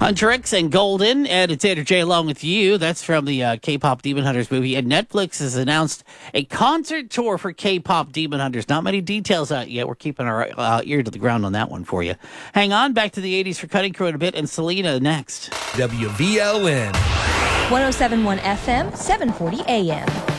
Hunter X and Golden, and it's Andrew J along with you. That's from the K-pop Demon Hunters movie. And Netflix has announced a concert tour for K-pop Demon Hunters. Not many details out yet. We're keeping our ear to the ground on that one for you. Hang on, back to the 80s for Cutting Crew in a bit, and Selena next. WVLN 107.1 FM, 740 AM.